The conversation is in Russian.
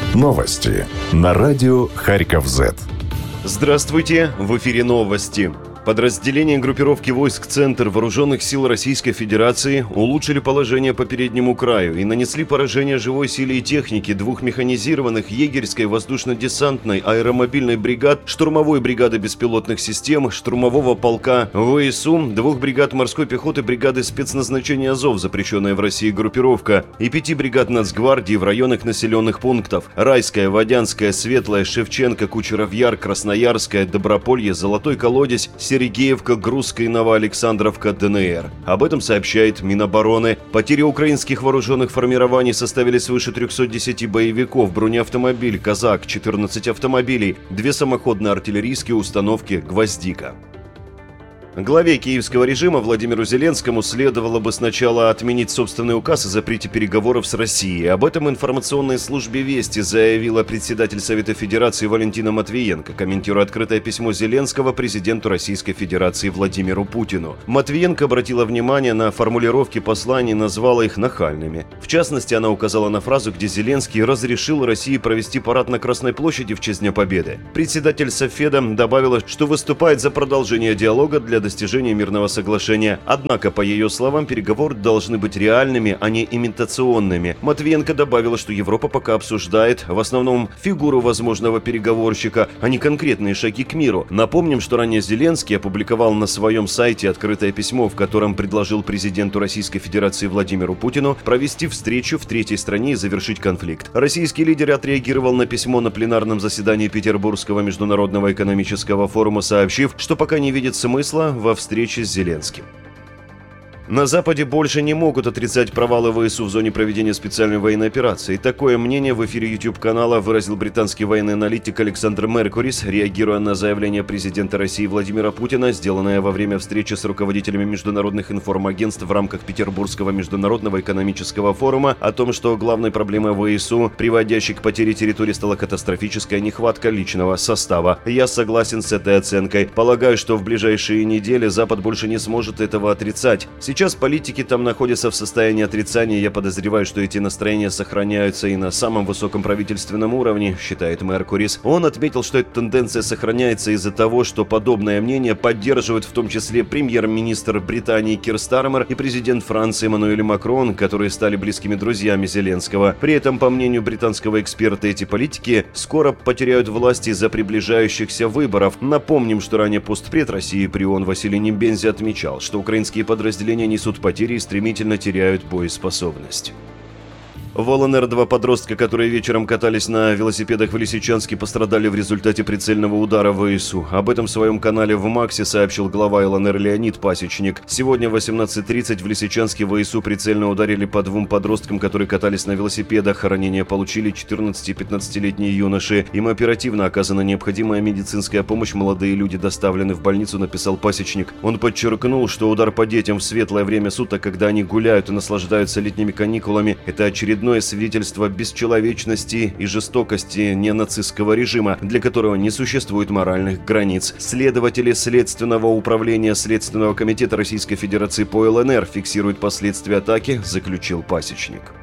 Новости на радио Харьков-Z. Здравствуйте, в эфире новости. Подразделения группировки войск «Центр» Вооруженных сил Российской Федерации улучшили положение по переднему краю и нанесли поражение живой силе и технике двух механизированных егерской воздушно-десантной аэромобильной бригад, штурмовой бригады беспилотных систем, штурмового полка ВСУ, двух бригад морской пехоты бригады спецназначения «Азов», запрещенная в России группировка, и 5 бригад Нацгвардии в районах населенных пунктов Райская, Водянская, Светлая, Шевченко, Кучеров-Яр, Красноярская, Доброполье, Золотой Колодец, Сергеевка, Грузская и Новоалександровка, ДНР. Об этом сообщает Минобороны. Потери украинских вооруженных формирований составили свыше 310 боевиков, бронеавтомобиль «Казак», 14 автомобилей, 2 самоходные артиллерийские установки «Гвоздика». Главе киевского режима Владимиру Зеленскому следовало бы сначала отменить собственный указ о запрете переговоров с Россией. Об этом информационной службе «Вести» заявила председатель Совета Федерации Валентина Матвиенко, комментируя открытое письмо Зеленского президенту Российской Федерации Владимиру Путину. Матвиенко обратила внимание на формулировки посланий и назвала их нахальными. В частности, она указала на фразу, где Зеленский разрешил России провести парад на Красной площади в честь Дня Победы. Председатель Совфеда добавила, что выступает за продолжение диалога для достижения мирного соглашения. Однако, по ее словам, переговоры должны быть реальными, а не имитационными. Матвиенко добавила, что Европа пока обсуждает в основном фигуру возможного переговорщика, а не конкретные шаги к миру. Напомним, что ранее Зеленский опубликовал на своем сайте открытое письмо, в котором предложил президенту Российской Федерации Владимиру Путину провести встречу в третьей стране и завершить конфликт. Российский лидер отреагировал на письмо на пленарном заседании Петербургского международного экономического форума, сообщив, что пока не видит смысла во встрече с Зеленским. На Западе больше не могут отрицать провалы ВСУ в зоне проведения специальной военной операции. Такое мнение в эфире YouTube-канала выразил британский военный аналитик Александр Меркурис, реагируя на заявление президента России Владимира Путина, сделанное во время встречи с руководителями международных информагентств в рамках Петербургского международного экономического форума, о том, что главной проблемой ВСУ, приводящей к потере территории, стала катастрофическая нехватка личного состава. Я согласен с этой оценкой. Полагаю, что в ближайшие недели Запад больше не сможет этого отрицать. Сейчас политики там находятся в состоянии отрицания, я подозреваю, что эти настроения сохраняются и на самом высоком правительственном уровне, считает Меркурис. Он отметил, что эта тенденция сохраняется из-за того, что подобное мнение поддерживают в том числе премьер-министр Британии Кир Стармер и президент Франции Эммануэль Макрон, которые стали близкими друзьями Зеленского. При этом, по мнению британского эксперта, эти политики скоро потеряют власть из-за приближающихся выборов. Напомним, что ранее постпред России при ООН Василий Нембензи отмечал, что украинские подразделения несут потери и стремительно теряют боеспособность. В ЛНР 2 подростка, которые вечером катались на велосипедах в Лисичанске, пострадали в результате прицельного удара ВСУ. Об этом в своем канале в Максе сообщил глава ЛНР Леонид Пасечник. Сегодня в 18:30 в Лисичанске ВСУ прицельно ударили по 2 подросткам, которые катались на велосипедах. Ранения получили 14 и 15-летние юноши. Им оперативно оказана необходимая медицинская помощь. Молодые люди доставлены в больницу, написал Пасечник. Он подчеркнул, что удар по детям в светлое время суток, когда они гуляют и наслаждаются летними каникулами, это очередное свидетельство бесчеловечности и жестокости ненацистского режима, для которого не существует моральных границ. Следователи Следственного управления Следственного комитета Российской Федерации по ЛНР фиксируют последствия атаки, заключил Пасечник.